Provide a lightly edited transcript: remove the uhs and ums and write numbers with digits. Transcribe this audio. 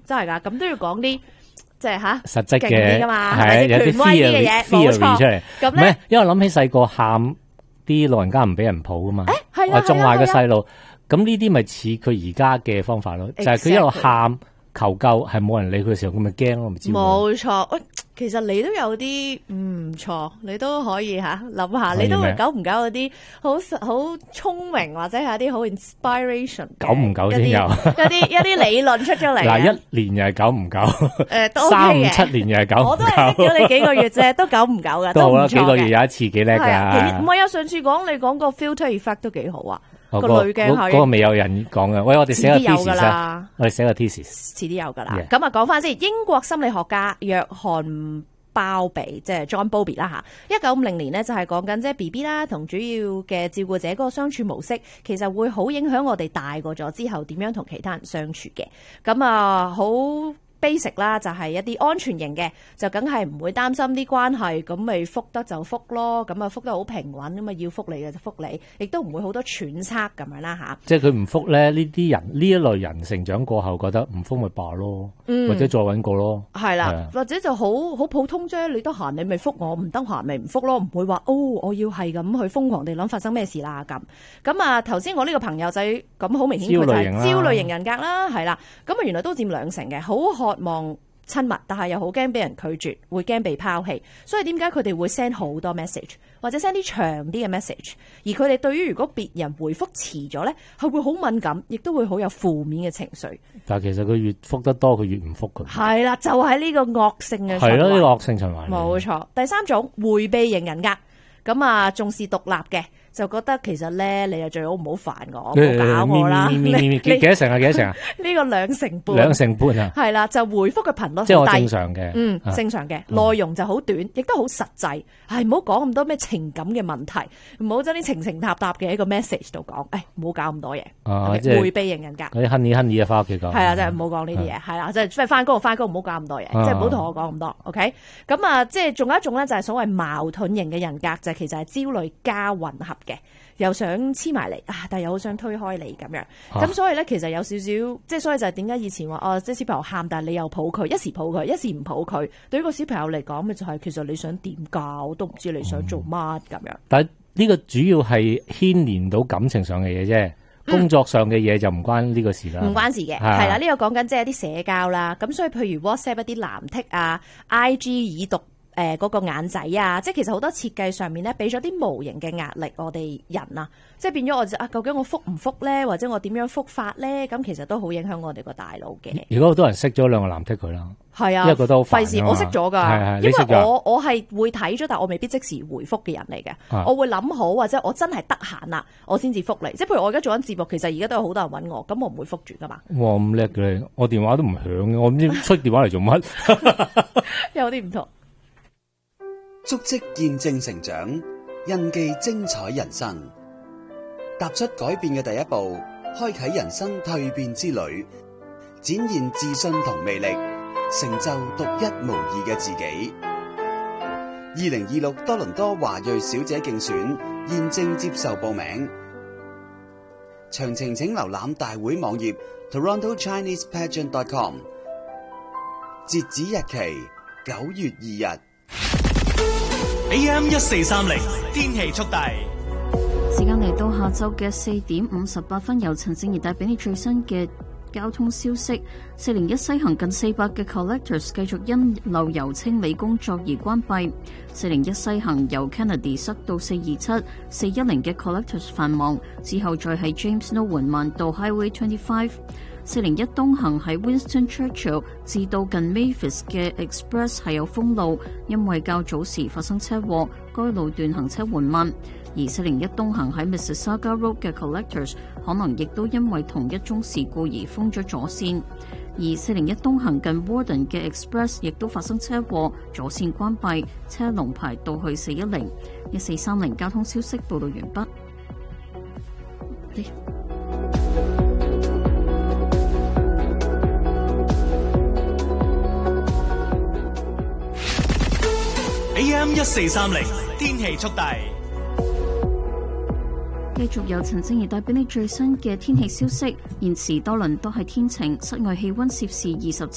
真係㗎，咁都要講啲即係實質嘅， 係有啲權威啲嘅嘢，冇錯出嚟。 咁咧， 因為我諗起細個喊啲老人家唔俾人抱㗎嘛， 係我縱壞個細路，咁呢啲咪似佢而家嘅方法咯，就係佢一路喊求救，係冇人理佢嘅時候，佢咪驚咯，唔知。 冇錯。其實你都有啲唔錯，你都可以諗下，你都會久唔久嗰啲好聰明或者係一啲好 inspiration， 久唔久先有一啲理論出咗嚟。 嗱，一年又係久唔久， 都 OK 嘅 3-7年又係久唔久。 我都係識咗你幾個月啫，都久唔久㗎， 都好啦， 唔錯嘅。 幾個月有一次幾叻㗎。 唔係啊，上次你講個 filter effect 都幾好啊。個濾鏡效應嗰個未有人講嘅，喂，我哋寫個 thesis 啦， 我哋寫個 thesis， 遲啲有噶啦。咁啊，講翻先，英國心理學家約翰鮑比，即係 John Bowlby 啦嚇，1950年呢就係講緊即係 BB 啦，同主要嘅照顧者嗰個相處模式，其實會好影響我哋大個咗之後點樣同其他人相處嘅。咁啊，好basic 啦，就係一啲安全型嘅，就梗係唔會擔心啲關係，咁咪覆得就覆咯，咁啊覆得好平穩，咁啊要覆你嘅就覆你，亦都唔會好多揣測咁樣啦嚇。 即係佢唔覆咧，呢啲人呢一類人成長過後覺得唔覆咪罷咯，或者再揾個咯， 係啦，或者就好普通啫。你得閒你咪覆我，唔得閒咪唔覆咯，唔會話我要係咁去瘋狂地諗發生咩事啦咁。咁啊頭先我呢個朋友仔咁好明顯佢就係焦慮型人格啦，係啦，咁啊原來都佔2成嘅，好渴望親密，但係又好驚俾人拒絕，會驚被拋棄，所以點解佢哋會 send 好多 message， 或者 send 啲長啲嘅 message， 而佢哋對於如果別人回覆遲咗咧，係會好敏感，亦都會好有負面嘅情緒。 但係其實佢越覆得多，佢越唔覆佢。 係啦，就係呢個惡性嘅循環。 係咯，呢個惡性循環。 冇錯。第3種迴避型人格，咁啊重視獨立嘅。就覺得其實咧，你又最好唔好煩我，唔好搞我啦。 幾多成啊？幾多成啊？ 呢個2成半。 2成半啊！ 係啦，就回覆嘅頻率好低。 即係我正常嘅。 正常嘅內容就好短，亦都好實際。唔好講咁多咩情感嘅問題，唔好將啲情塔塔嘅一個 message 度講。唔好搞咁多嘢。迴避型人格。 嗰啲 honey 啊，翻屋企講。 係啦，即係唔好講呢啲嘢。係啦，即係翻工，唔好搞咁多嘢，即係唔好同我講咁多。OK，咁啊，即係仲有一種咧，就係所謂矛盾型嘅人格，就其實係焦慮加混合嘅，又想黐埋嚟但係又好想推開你咁樣。咁所以咧，其實有少少，即係所以就係點解以前話即係小朋友喊，但係你又抱佢，一時抱佢，一時唔抱佢，對於個小朋友嚟講，咪就係其實你想點教，我都唔知你想做乜咁樣。 但係呢個主要係牽連到感情上嘅嘢啫。工作上嘅嘢就唔關呢個事啦， 唔關事嘅，係啦，呢個講緊即係啲社交啦。咁所以譬如 WhatsApp 一啲藍剔啊、IG 已讀嗰個眼仔啊，即係其實好多設計上面咧，俾咗啲無形嘅壓力我哋人啊，即係變咗我究竟我覆唔覆咧，或者我點樣覆法咧？咁其實都好影響我哋個大腦嘅。 如果好多人識咗兩個藍剔佢啦， 係啊， 因為覺得好煩。 費事我識咗㗎，因為我係會睇咗，但我未必即時回覆嘅人嚟嘅。我會諗好，或者我真係得閒啦，我先至覆你。即係譬如我而家做緊節目，其實而家都有好多人揾我，咁我唔會覆住㗎嘛。 哇，咁叻嘅你，我電話都唔響嘅，我唔知出電話嚟做乜。 有啲唔同。 足跡見證成長，印記精彩人生。踏出改變嘅第一步，開啟人生蛻變之旅，展現自信同魅力，成就獨一無二嘅自己。2026多倫多華裔小姐競選現正接受報名，詳情請瀏覽大會網頁 TorontoChinesePageant.com。截止日期9月2日。 AM1430天氣速遞， 時間嚟到下晝嘅4點58分，由陳正儀帶俾你最新嘅交通消息。401西行近400嘅 collectors 繼續因漏油清理工作而關閉。401西行由 Kennedy 塞到427、410嘅 collectors 繁忙，之後再係 James Nolan 慢到 Highway 25。401東行喺 Winston Churchill 至到近 Mavis 嘅 Express 係有封路，因為較早時發生車禍，該路段行車緩慢。而401東行喺 Mississauga Road 嘅 Collectors 可能亦都因為同一宗事故而封咗左線。而401東行近 Warden 嘅 Express 亦都發生車禍，左線關閉，車龍排到去410。1430交通消息報道完畢。 AM1430天氣速遞， 繼續由陳正儀帶俾你最新嘅天氣消息。現時多倫多係天晴，室外氣溫攝氏27